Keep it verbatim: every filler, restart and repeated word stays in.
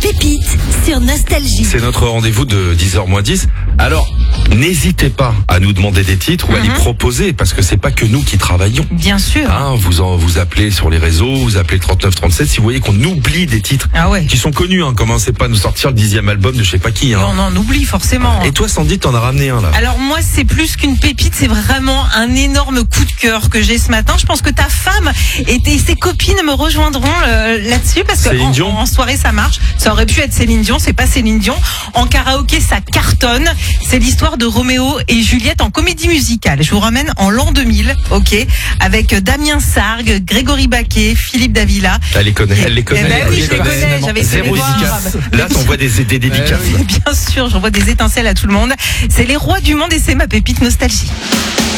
pépites sur Nostalgie. C'est notre rendez-vous de dix heures moins dix. Alors, n'hésitez pas à nous demander des titres ou à Mhm. les proposer, parce que c'est pas que nous qui travaillons. Bien sûr. Hein, vous en, vous appelez sur les réseaux, vous appelez le trente-neuf trente-sept si vous voyez qu'on oublie des titres Ah ouais. qui sont connus. Hein. Commencez pas à nous sortir le dixième album de je sais pas qui. Hein. On en oublie forcément. Et toi, Sandy, t'en as ramené un là. Alors moi, c'est plus qu'une pépite, c'est vraiment un énorme coup de cœur que j'ai ce matin. Je pense que ta femme et tes, ses copines me rejoindront euh, là-dessus parce que Céline en, Dion. en soirée ça marche. Ça aurait pu être Céline Dion, c'est pas Céline Dion. En karaoké, ça cartonne. C'est l'histoire de Roméo et Juliette en comédie musicale. Je vous ramène en l'an deux mille, ok, avec Damien Sargue, Grégory Baquet, Philippe Davila. Elle les connaît, elle les connaît. Eh ben elle oui, les je les connaît. connais, j'avais été Zéro les voir. dédicace. Là, t'envoies des, des dédicaces. Bien sûr, j'envoie des étincelles à tout le monde. C'est les rois du monde et c'est ma pépite Nostalgie.